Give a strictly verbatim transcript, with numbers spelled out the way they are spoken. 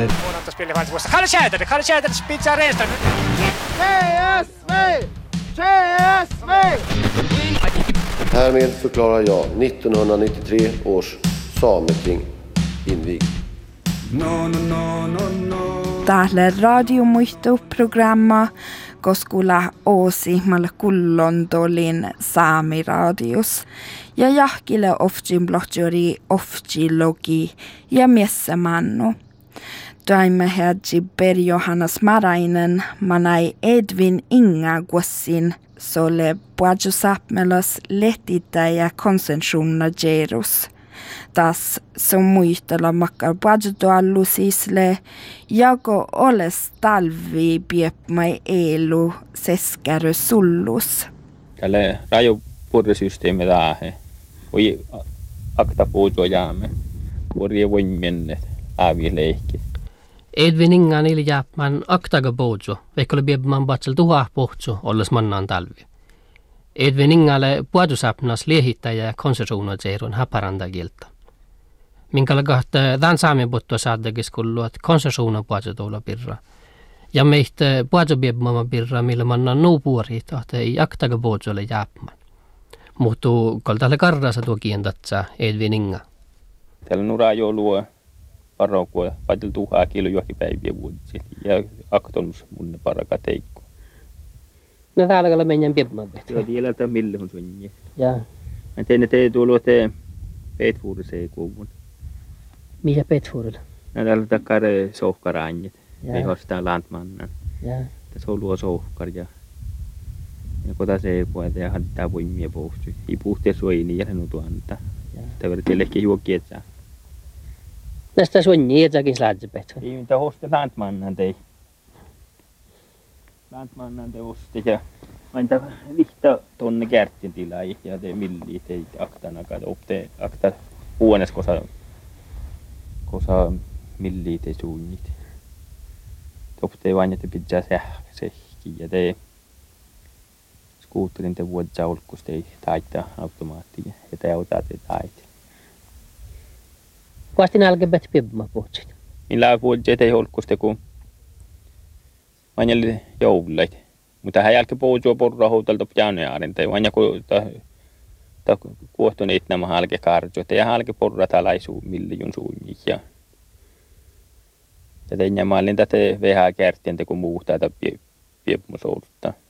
det. Månader spelar faktiskt måste. Kan du köra det? Kan du köra det? Spitsa resta. T S V! T S V! Härmed förklarar jag nittonhundranittiotre års Sameting invigd. No, no, no, no, no. Täällä radiomuistoprogramma koskula oosi mal kullon tolin saamiradios. Ja jahkille ofjin blotjori ofjilogi ja miessämannu. Toimme hedji per Johannes Marainen manai Edvin Inga guossin sole puadjusapmelos lehtitä ja konsensuunna jerus. Tas som muistella makkar puadjutuallusisle, jako oles talvi piepmai elu seskärö sullus. Tälle rajopurresysteemi tähän. Voi akta puutua jäämme. Voi voi mennä ääviä leikki. Edvin Ingan ili jääpman aktaga puutua, vaikka oli piepman patsel tuhaa puhtu, olles mannaan talvi. Edvin Ingalle puadusapnas liehittäjä ja konsensuunajeerun haparandagilta. Minkällä kahta tämän saamen puuttua saadagis kullu, että konsensuuna puadutuulla pirra. Ja meistä puadubiebmama pirra, millä mannan nuu puorit, että ei aktaga puutuulle jääpman. Mutta kun tällä karrassa tuo kientatsa Edvin Inga. Täällä nuraa jo luo parokua, paitella tuhaa kilo johonkin päiviä vuodessa. Ja aktonus mun paraka teikko. No täällä kyllä mennään piebmaan pehtä. Joo, tiedä, että millä on suunnia. Jaa. Mä tein, että ei tuolla te petfuurissa ei kuuvun. Mikä petfuurilla? No täällä takkar sohkaranjit. Ei hostaa lantmannan. Jaa. Tässä on luo sohkar ja ja kota se puolta ja hadtaa voimia pohti. Ei puhtia suojini ja sen tuanta. Tämä verran teillekin juokkietsää. Näistä suunnia etsäkin slaadse pehtä. Ei mitä hostaa lantmannan tei. Lantmannan te osti ja vain tämä vihta tonne kärtsin tilaa ja te milli te aktana kad opte akta huones kosa kosa milli te suunnit. Opte vain että pitää sähköisesti ja te skuutterin te vuodessa olkus te taittaa automaattia ja te autaa te taiti. Kuasti nälkebet piebma puhutsit? Millä vuodessa te olkus te kun Vanjalle joululait. Mutta hän jälkeen puhuu porra houtalta pianojaarin. Tai vanja kun ta kuohtuneet nämä halke karjo. Ja halke porra talaisuu miljoon suunniin. Ja ja tein mallin tätä vähän kärtien te kun muuta tätä piepmusoulutta.